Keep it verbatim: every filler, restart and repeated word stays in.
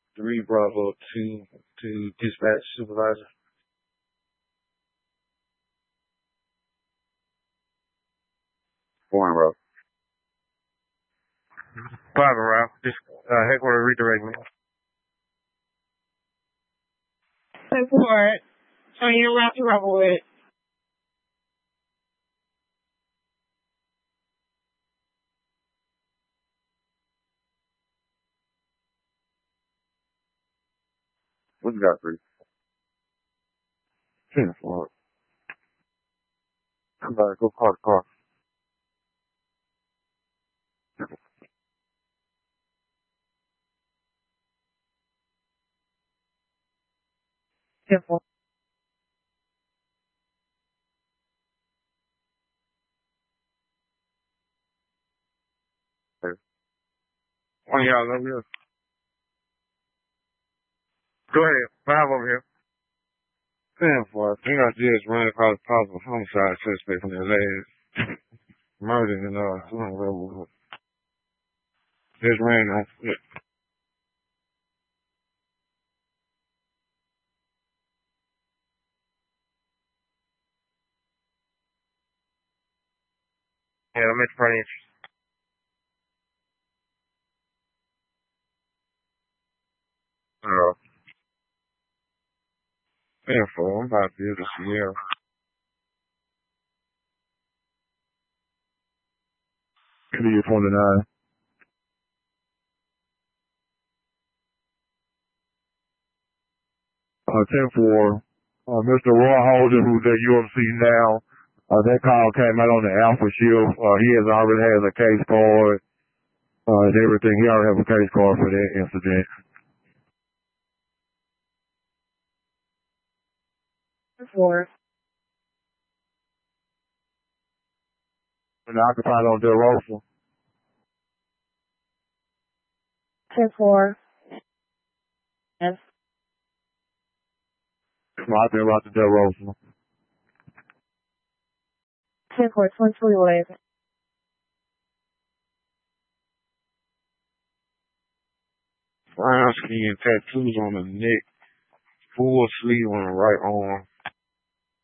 three Bravo two to dispatch supervisor. Morning, bro. Five, Ralph. Just uh, headquarters redirect me. Support. Turn your left to Rebelwood. What you got, three? Ten four. Come back, go park the car. Ten four. One of y'all over here. Go ahead. Five over here. Ten four. I think I just ran across a possible homicide suspect from the last murder and uh, doing Rebelwood. Just ran off. Yeah. Yeah, I'm at the front entrance. Uh, ten four. I'm about to be able to see you. Clear twenty-nine. Uh, ten four. Uh, Mister Roy Holden, who's at U M C now, uh, that call came out on the Alpha shift. Uh, he has already has a case card, uh, and everything. He already has a case card for that incident. Four. And occupied on Del Rosa. Ten four. Yes. I've been right to Del Rosa. Ten four. Twin Freeway. Brown skin tattoos on the neck, full sleeve on the right arm.